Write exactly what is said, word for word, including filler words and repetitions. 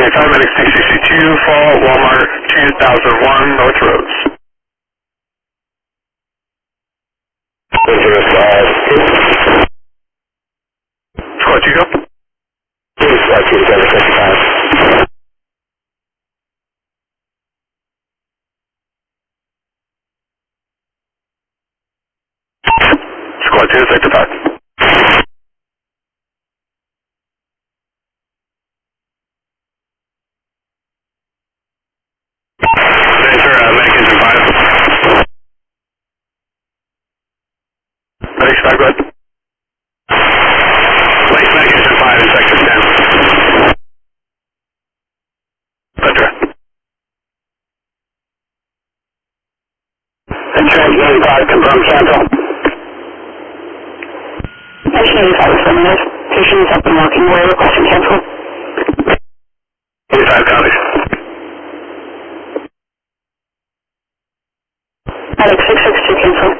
twenty-five, Medic six sixty-two, Fall, Walmart, two thousand one, North Roads. zero five. Squad two, go. Squad two, seven fifty-five. Squad two, sector five. Venture, uh, Medic engine five. Medic five, go ahead. Lake Medic engine five in sector ten. Venture. Venture, engine five, confirm cancel. Engine eighty-five, affirmative. Station is up and working, we're requesting cancel. eighty-five counties. Medic six six two, cancel.